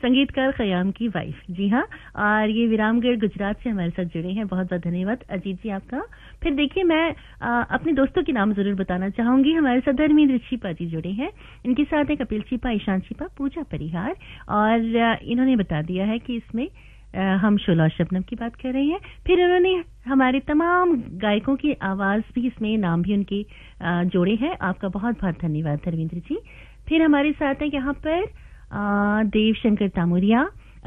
संगीतकार खयाम की वाइफ। जी हाँ, और ये विरामगढ़ गुजरात से हमारे साथ जुड़े हैं। बहुत बहुत धन्यवाद अजीत जी आपका। फिर देखिए, मैं अपने दोस्तों के नाम जरूर बताना चाहूंगी। हमारे साथ धर्मेंद्र छिपा जी जुड़े हैं, इनके साथ है कपिल छिपा, ईशान छिपा, पूजा परिहार, और इन्होंने बता दिया है कि इसमें हम शोला और शबनम की बात कर रहे हैं। फिर उन्होंने हमारे तमाम गायकों की आवाज भी इसमें, नाम भी उनके जोड़े हैं। आपका बहुत बहुत धन्यवाद धर्मेंद्र जी। फिर हमारे साथ है यहाँ पर देव शंकर तामुरिया,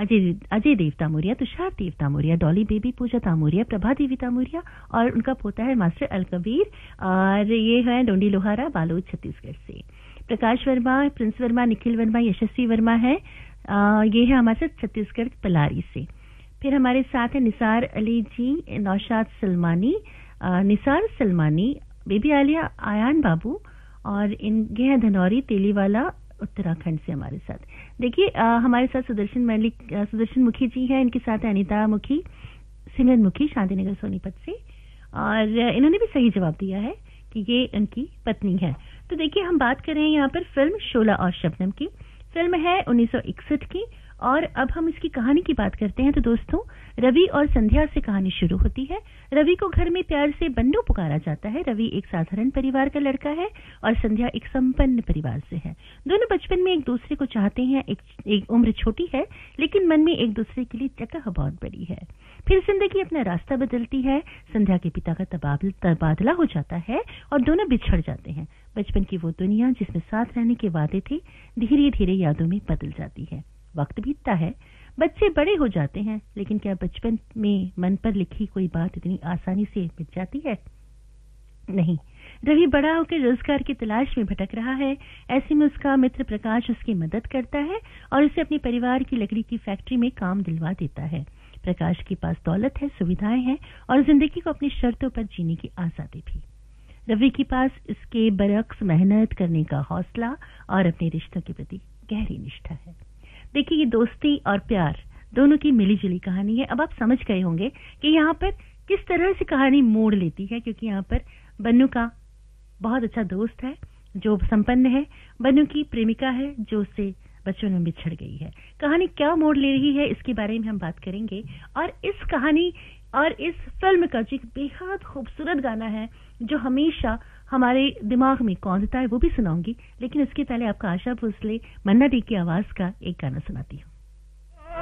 अजय देव तामुरिया, तुषार देव तामुरिया, डॉली बेबी, पूजा तामुरिया, प्रभा देवी तामुरिया, और उनका पोता है मास्टर अल कबीर, और ये है डोंडी लोहारा, बालोद छत्तीसगढ़ से। प्रकाश वर्मा, प्रिंस वर्मा, निखिल वर्मा, यशस्वी वर्मा है, ये है हमारे साथ छत्तीसगढ़ पलारी से। फिर हमारे साथ है निसार अली जी, नौशाद सलमानी, निसार सलमानी, बेबी आलिया, आयान बाबू, और इनके हैं धनौरी तेलीवाला उत्तराखंड से हमारे साथ। देखिए हमारे साथ सुदर्शन मुखी जी हैं, इनके साथ है अनिता मुखी, सिमरन मुखी, शांतिनगर सोनीपत से, और इन्होंने भी सही जवाब दिया है कि ये उनकी पत्नी है। तो देखिए, हम बात कर रहे हैं यहाँ पर फिल्म शोला और शबनम की। फिल्म है 1961 की, और अब हम इसकी कहानी की बात करते हैं। तो दोस्तों, रवि और संध्या से कहानी शुरू होती है। रवि को घर में प्यार से बन्नू पुकारा जाता है। रवि एक साधारण परिवार का लड़का है और संध्या एक संपन्न परिवार से है। दोनों बचपन में एक दूसरे को चाहते हैं। एक उम्र छोटी है, लेकिन मन में एक दूसरे के लिए जगह बहुत बड़ी है। फिर जिंदगी अपना रास्ता बदलती है। संध्या के पिता का तबादला हो जाता है और दोनों बिछड़ जाते हैं। बचपन की वो दुनिया जिसमें साथ रहने के वादे थे, धीरे धीरे यादों में बदल जाती है। वक्त बीतता है, बच्चे बड़े हो जाते हैं, लेकिन क्या बचपन में मन पर लिखी कोई बात इतनी आसानी से मिट जाती है? नहीं। रवि बड़ा होकर रोजगार की तलाश में भटक रहा है। ऐसे में उसका मित्र प्रकाश उसकी मदद करता है और उसे अपने परिवार की लकड़ी की फैक्ट्री में काम दिलवा देता है। प्रकाश के पास दौलत है, सुविधाएं हैं और जिंदगी को अपनी शर्तों पर जीने की आजादी भी। रवि के पास इसके बरक्स मेहनत करने का हौसला और अपने रिश्तों के प्रति गहरी निष्ठा है। देखिए, ये दोस्ती और प्यार दोनों की मिलीजुली कहानी है। अब आप समझ गए होंगे कि यहाँ पर किस तरह से कहानी मोड़ लेती है, क्योंकि यहाँ पर बन्नू का बहुत अच्छा दोस्त है जो संपन्न है, बन्नू की प्रेमिका है जो उससे बचपन में बिछड़ गई है। कहानी क्या मोड़ ले रही है, इसके बारे में हम बात करेंगे। और इस कहानी और इस फिल्म का जो बेहद खूबसूरत गाना है जो हमेशा हमारे दिमाग में कौंधता है, वो भी सुनाऊंगी। लेकिन इसके पहले आपका आशा भोसले, मन्ना डे की आवाज का एक गाना सुनाती हूँ।